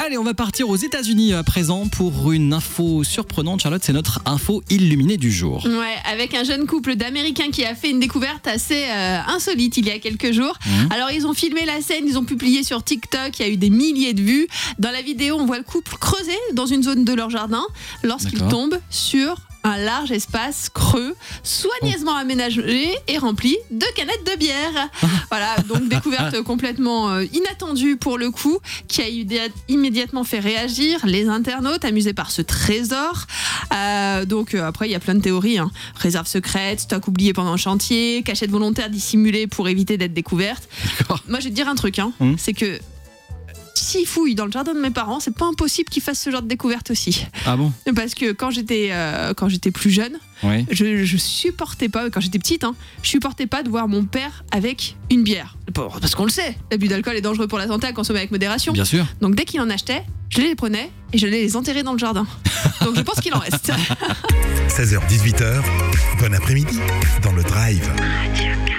Allez, on va partir aux États-Unis à présent pour une info surprenante. Charlotte, c'est notre info illuminée du jour. Ouais, avec un jeune couple d'Américains qui a fait une découverte assez insolite il y a quelques jours. Alors, ils ont filmé la scène, ils ont publié sur TikTok, il y a eu des milliers de vues. Dans la vidéo, on voit le couple creuser dans une zone de leur jardin lorsqu'ils tombent sur un large espace creux, soigneusement aménagé et rempli de canettes de bière. Voilà, donc découverte complètement inattendue pour le coup, qui a immédiatement fait réagir les internautes amusés par ce trésor. Donc après, il y a plein de théories. Réserve secrète, stock oublié pendant le chantier, cachette volontaire dissimulée pour éviter d'être découverte. Moi, je vais te dire un truc, c'est que s'ils fouillent dans le jardin de mes parents, c'est pas impossible qu'ils fassent ce genre de découverte aussi. Ah bon ? Parce que quand j'étais plus jeune, je supportais pas, quand j'étais petite, je supportais pas de voir mon père avec une bière. Parce qu'on le sait, l'abus d'alcool est dangereux pour la santé, à consommer avec modération. Bien sûr. Donc dès qu'il en achetait, je les prenais et je les enterrais dans le jardin. Donc je pense qu'il en reste. 16h-18h, bon après-midi dans le Drive.